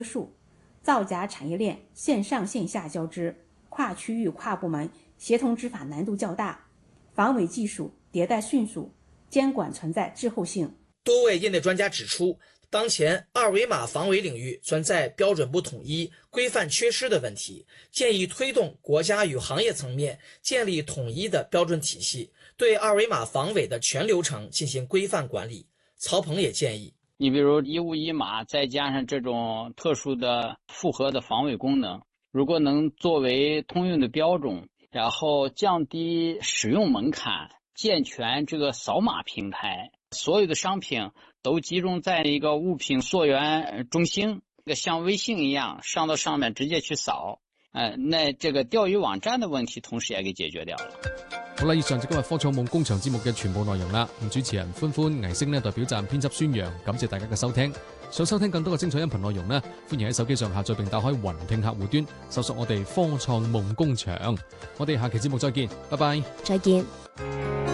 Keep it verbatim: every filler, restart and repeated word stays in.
数，造假产业链线上线下交织，跨区域跨部门协同执法难度较大，防伪技术迭代迅速，监管存在滞后性。 多位业内专家指出，当前二维码防伪领域存在标准不统一、规范缺失的问题，建议推动国家与行业层面建立统一的标准体系，对二维码防伪的全流程进行规范管理。曹鹏也建议， 你比如一物一码，再加上这种特殊的复合的防伪功能，如果能作为通用的标准，然后降低使用门槛，健全这个扫码平台，所有的商品都集中在一个物品溯源中心，像微信一样上到上面直接去扫，呃，那这个钓鱼網站的問題同時也給解決掉了。 好啦，以上就今日科創夢工場節目嘅全部內容啦。咁主持人歡歡、倪星呢代表站編輯宣揚，感謝大家嘅收聽。想收聽更多嘅精彩音頻內容呢，歡迎喺手機上下載並打開雲聽客戶端，搜索我哋科創夢工場。我哋下期節目再見，拜拜。 再見。